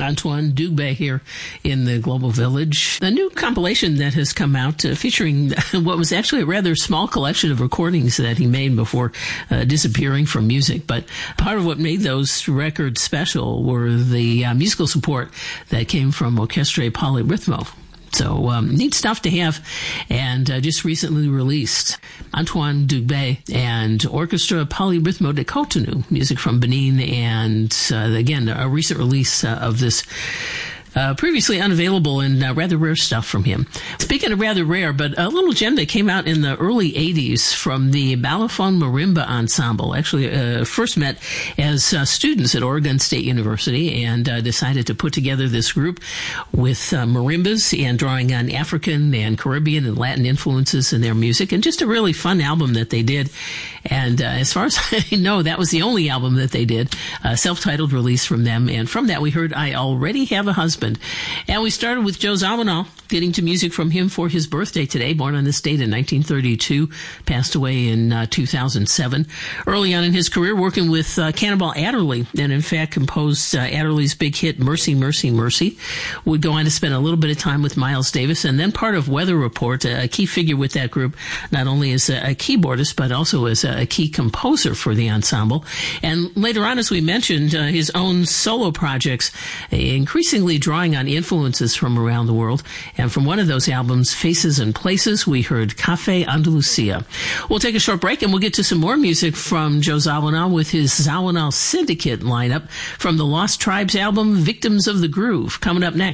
Antoine Dugbe here in the Global Village. A new compilation that has come out featuring what was actually a rather small collection of recordings that he made before disappearing from music. But part of what made those records special were the musical support that came from Orchestre Polyrhythmo. So neat stuff to have, and just recently released. Antoine Dugbe and Orchestre Polyrhythmo de Cotonou, music from Benin, and again, a recent release of this previously unavailable and rather rare stuff from him. Speaking of rather rare, but a little gem that came out in the early 80s from the Balafon Marimba Ensemble. Actually, first met as students at Oregon State University and decided to put together this group with marimbas and drawing on African and Caribbean and Latin influences in their music, and just a really fun album that they did. And as far as I know, that was the only album that they did, a self-titled release from them. And from that, we heard I Already Have a Husband. And we started with Joe Zawinul, getting to music from him for his birthday today, born on this date in 1932, passed away in 2007. Early on in his career, working with Cannonball Adderley, and in fact composed Adderley's big hit, Mercy, Mercy, Mercy. Would go on to spend a little bit of time with Miles Davis, and then part of Weather Report, a key figure with that group, not only as a keyboardist, but also as a key composer for the ensemble. And later on, as we mentioned, his own solo projects, increasingly drawing on influences from around the world. And from one of those albums, Faces and Places, we heard Café Andalusia. We'll take a short break and we'll get to some more music from Joe Zawinul with his Zawinul Syndicate lineup from the Lost Tribes album, Victims of the Groove, coming up next.